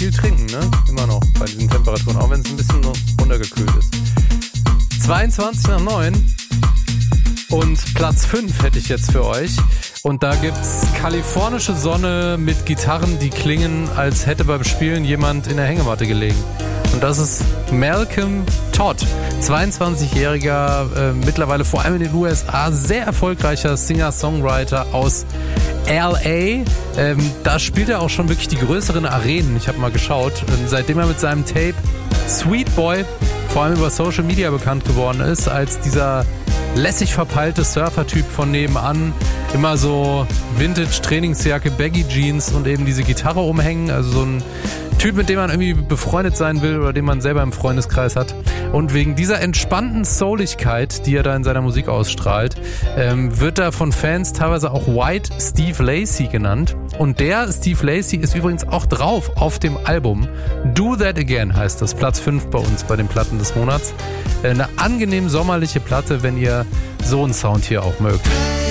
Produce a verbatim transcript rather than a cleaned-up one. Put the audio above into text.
viel trinken, ne? Immer noch bei diesen Temperaturen, auch wenn es ein bisschen runtergekühlt ist. zweiundzwanzig nach neun und Platz fünf hätte ich jetzt für euch. Und da gibt's kalifornische Sonne mit Gitarren, die klingen, als hätte beim Spielen jemand in der Hängematte gelegen. Und das ist Malcolm Todd, zweiundzwanzigjähriger, äh, mittlerweile vor allem in den U S A sehr erfolgreicher Singer-Songwriter aus L A. Ähm, da spielt er auch schon wirklich die größeren Arenen. Ich habe mal geschaut. Ähm, seitdem er mit seinem Tape Sweet Boy vor allem über Social Media bekannt geworden ist, als dieser lässig verpeilte Surfer-Typ von nebenan, immer so Vintage-Trainingsjacke, Baggy-Jeans und eben diese Gitarre umhängen, also so ein Typ, mit dem man irgendwie befreundet sein will oder den man selber im Freundeskreis hat. Und wegen dieser entspannten Souligkeit, die er da in seiner Musik ausstrahlt, ähm, wird er von Fans teilweise auch White Steve Lacy genannt. Und der Steve Lacy ist übrigens auch drauf auf dem Album Do That Again, heißt das, Platz fünf bei uns bei den Platten des Monats. Eine angenehm sommerliche Platte, wenn ihr so einen Sound hier auch mögt.